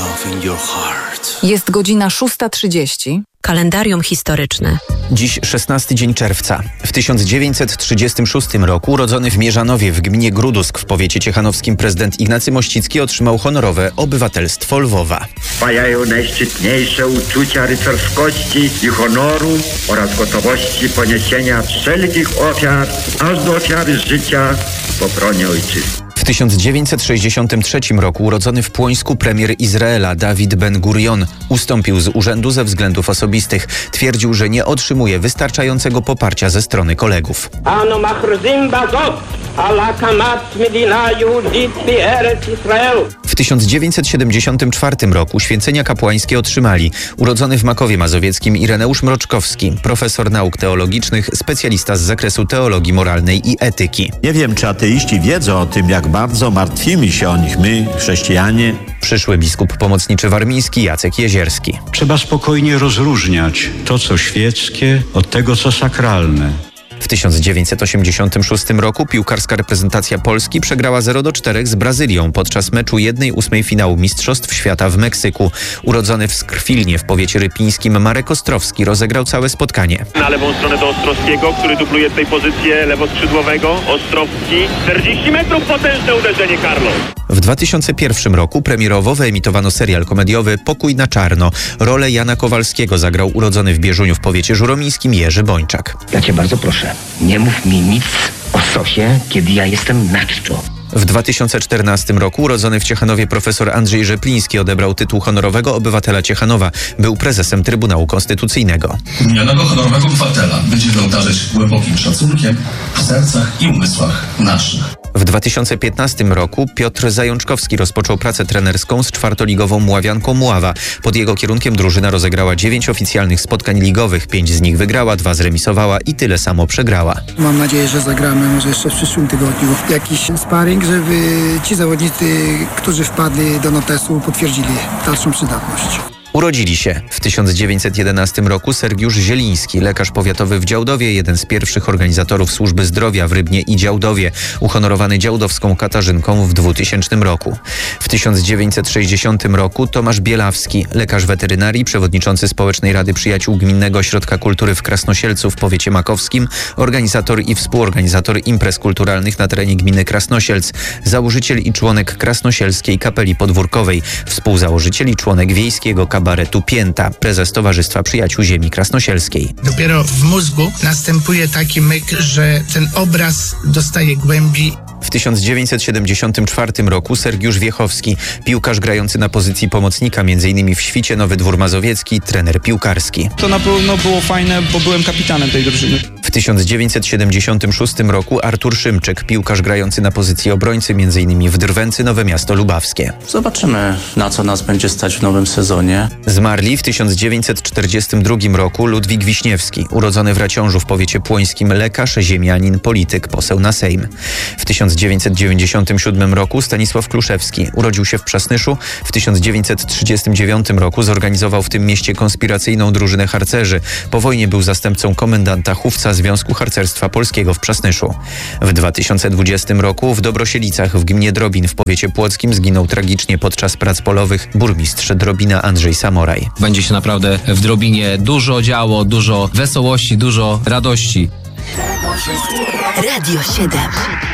Jest godzina 6:30. Kalendarium historyczne. Dziś 16 dzień czerwca. W 1936 roku urodzony w Mierzanowie w gminie Grudusk w powiecie ciechanowskim prezydent Ignacy Mościcki otrzymał honorowe obywatelstwo Lwowa. Spajają najszczytniejsze uczucia rycerskości i honoru oraz gotowości poniesienia wszelkich ofiar, aż do ofiary życia w obronie ojczyzny. W 1963 roku urodzony w Płońsku premier Izraela Dawid Ben-Gurion ustąpił z urzędu ze względów osobistych. Twierdził, że nie otrzymuje wystarczającego poparcia ze strony kolegów. W 1974 roku święcenia kapłańskie otrzymali urodzony w Makowie Mazowieckim Ireneusz Mroczkowski, profesor nauk teologicznych, specjalista z zakresu teologii moralnej i etyki. Nie wiem, czy ateiści wiedzą o tym, jak bardzo martwimy się o nich my, chrześcijanie. Przyszły biskup pomocniczy warmiński Jacek Jezierski. Trzeba spokojnie rozróżniać to, co świeckie, od tego, co sakralne. W 1986 roku piłkarska reprezentacja Polski przegrała 0-4 z Brazylią podczas meczu 1/8 finału Mistrzostw Świata w Meksyku. Urodzony w Skrwilnie w powiecie rypińskim Marek Ostrowski rozegrał całe spotkanie. Na lewą stronę do Ostrowskiego, który dubluje tutaj pozycję lewoskrzydłowego. Ostrowski, 40 metrów, potężne uderzenie, Carlos. W 2001 roku premierowo wyemitowano serial komediowy Pokój na czarno. Rolę Jana Kowalskiego zagrał urodzony w Bieżuniu w powiecie żuromińskim Jerzy Bończak. Ja cię bardzo proszę, nie mów mi nic o sosie, kiedy ja jestem na czczo. W 2014 roku urodzony w Ciechanowie profesor Andrzej Rzepliński odebrał tytuł honorowego obywatela Ciechanowa. Był prezesem Trybunału Konstytucyjnego. Minionego honorowego obywatela będziemy obdarzać głębokim szacunkiem w sercach i umysłach naszych. W 2015 roku Piotr Zajączkowski rozpoczął pracę trenerską z czwartoligową Mławianką Mława. Pod jego kierunkiem drużyna rozegrała 9 oficjalnych spotkań ligowych. 5 z nich wygrała, 2 zremisowała i tyle samo przegrała. Mam nadzieję, że zagramy może jeszcze w przyszłym tygodniu jakiś sparring, żeby ci zawodnicy, którzy wpadli do notesu, potwierdzili dalszą przydatność. Urodzili się w 1911 roku Sergiusz Zieliński, lekarz powiatowy w Działdowie, jeden z pierwszych organizatorów służby zdrowia w Rybnie i Działdowie, uhonorowany działdowską Katarzynką w 2000 roku. W 1960 roku Tomasz Bielawski, lekarz weterynarii, przewodniczący Społecznej Rady Przyjaciół Gminnego Ośrodka Kultury w Krasnosielcu w powiecie makowskim, organizator i współorganizator imprez kulturalnych na terenie gminy Krasnosielc, założyciel i członek Krasnosielskiej Kapeli Podwórkowej, współzałożyciel i członek wiejskiego kabaretu Pięta, prezes Towarzystwa Przyjaciół Ziemi Krasnosielskiej. Dopiero w mózgu następuje taki myk, że ten obraz dostaje głębi. W 1974 roku Sergiusz Wiechowski, piłkarz grający na pozycji pomocnika, m.in. w Świcie, Nowy Dwór Mazowiecki, trener piłkarski. To na pewno było fajne, bo byłem kapitanem tej drużyny. W 1976 roku Artur Szymczyk, piłkarz grający na pozycji obrońcy, m.in. w Drwęcy, Nowe Miasto Lubawskie. Zobaczymy, na co nas będzie stać w nowym sezonie. Zmarli w 1942 roku Ludwik Wiśniewski, urodzony w Raciążu w powiecie płońskim, lekarz, ziemianin, polityk, poseł na Sejm. W 1997 roku Stanisław Kluszewski urodził się w Przasnyszu. W 1939 roku zorganizował w tym mieście konspiracyjną drużynę harcerzy. Po wojnie był zastępcą komendanta Chówca Związku Harcerstwa Polskiego w Przasnyszu. W 2020 roku w Dobrosielicach w gminie Drobin w powiecie płockim zginął tragicznie podczas prac polowych burmistrz Drobina Andrzej Samoraj. Będzie się naprawdę w Drobinie dużo działo, dużo wesołości, dużo radości. Radio 7.